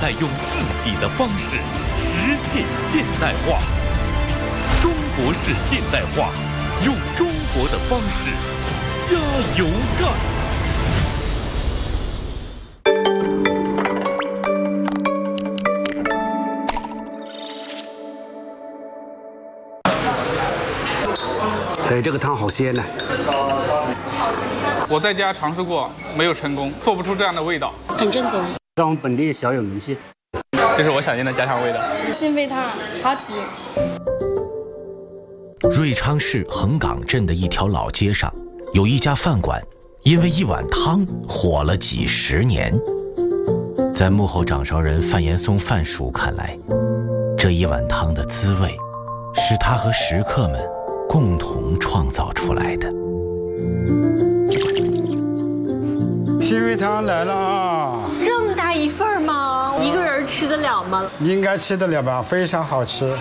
代用自己的方式实现现代化。中国式现代化，用中国的方式加油干！ 哎，这个汤好鲜呢。 我在家尝试过，没有成功，做不出这样的味道。 很正宗， 在我们本地小有名气。 这是我想念的家乡味道。 新沸汤好吃。 瑞昌市横岗镇的一条老街上，有一家饭馆，因为一碗汤火了几十年。在幕后掌勺人范延松范叔看来，这一碗汤的滋味，是他和食客们共同创造出来的。 新沸汤来了啊！ 这么大一份吗？一个人吃得了吗？ 应该吃得了吧，非常好吃。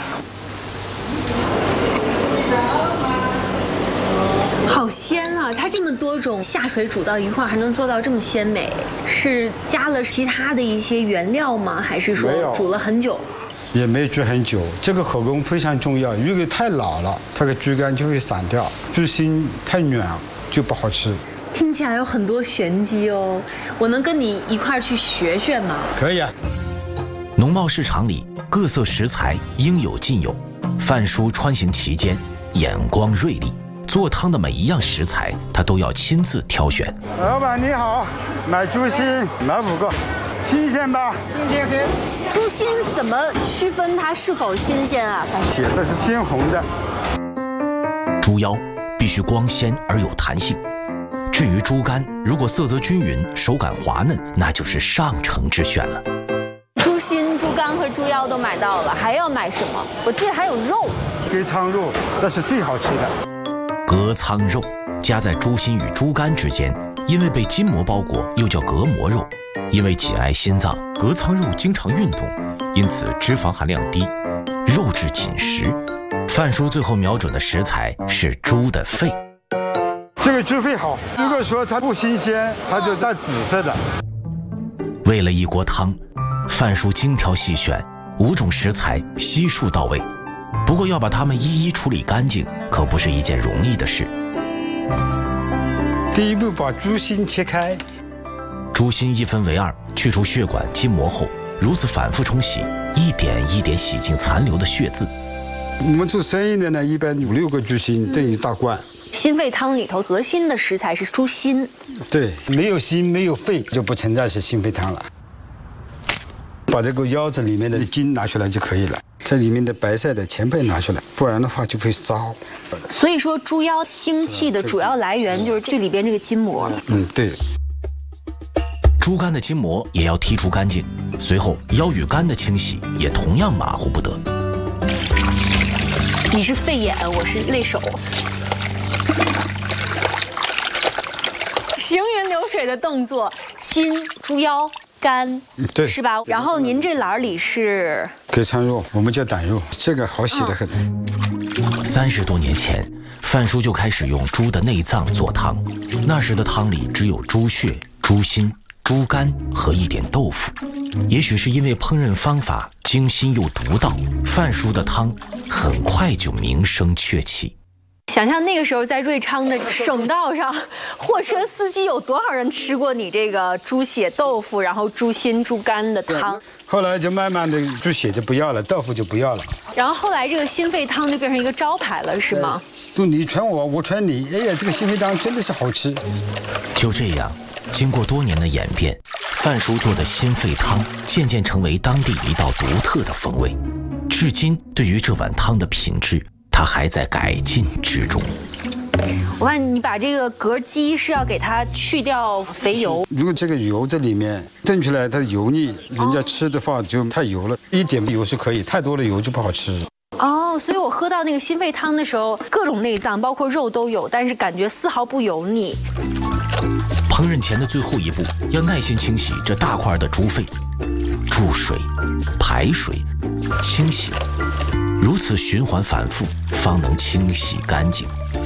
好鲜啊！它这么多种下水煮到一块，还能做到这么鲜美，是加了其他的一些原料吗？还是说煮了很久？ 也没煮很久，这个火功非常重要。如果太老了，它的猪肝就会散掉；猪心太软就不好吃。 听起来有很多玄机哦，我能跟你一块去学学吗？ 可以啊。 农贸市场里各色食材应有尽有，范叔穿行其间，眼光锐利，做汤的每一样食材他都要亲自挑选。 老板你好，买猪心，买5个，新鲜吧？新鲜。 猪心怎么区分它是否新鲜啊？ 写的是鲜红的。 猪腰必须光鲜而有弹性。至于猪肝，如果色泽均匀、手感滑嫩，那就是上乘之选了。 猪心、猪肝和猪腰都买到了，还要买什么？我记得还有肉。 隔仓肉，那是最好吃的。 隔仓肉夹在猪心与猪肝之间，因为被筋膜包裹，又叫隔膜肉。因为紧挨心脏，隔仓肉经常运动，因此脂肪含量低，肉质紧实。范叔最后瞄准的食材是猪的肺。 这个猪肺好，如果说它不新鲜，它就带紫色的。 为了一锅汤，范叔精挑细选，5种食材悉数到位。不过要把它们一一处理干净，可不是一件容易的事。 第一步，把猪心切开。 猪心1分为2，去除血管、筋膜后，如此反复冲洗，一点一点洗净残留的血渍。 我们做生意的呢，一般5、6个猪心等于大罐。 新沸汤里头核心的食材是猪心。 对，没有心没有肺就不存在是新沸汤了。把这个腰子里面的筋拿出来就可以了，这里面的白菜的前背拿出来，不然的话就会烧。 所以说猪腰腥气的主要来源就是这里边这个筋膜。 对。 猪肝的筋膜也要剔除干净，随后腰与肝的清洗也同样马虎不得。 你是肺眼，我是肋手。行云流水的动作，心、猪腰、肝， 对， 是吧？然后您这篮里是隔仓肉，我们叫胆肉，这个好洗得很。 30多年前，范叔就开始用猪的内脏做汤，那时的汤里只有猪血、猪心、猪肝和一点豆腐。也许是因为烹饪方法精心又独到，范叔的汤很快就名声鹊起。 想象那个时候在瑞昌的省道上，货车司机有多少人吃过你这个猪血豆腐，然后猪心、猪肝的汤？ 后来就慢慢的猪血就不要了，豆腐就不要了。 然后后来这个新沸汤就变成一个招牌了，是吗？ 就你传我，我传你，哎呀，这个新沸汤真的是好吃。 就这样，经过多年的演变，范叔做的新沸汤渐渐成为当地一道独特的风味。至今，对于这碗汤的品质，他还在改进之中。 我看你把这个膈肌是要给它去掉肥油。 如果这个油在里面炖出来，它油腻，人家吃的话就太油了。一点油是可以，太多的油就不好吃。 哦，所以我喝到那个新沸汤的时候，各种内脏包括肉都有，但是感觉丝毫不油腻。 烹饪前的最后一步，要耐心清洗这大块的猪肺，注水、排水、清洗，如此循环反复，方能清洗干净。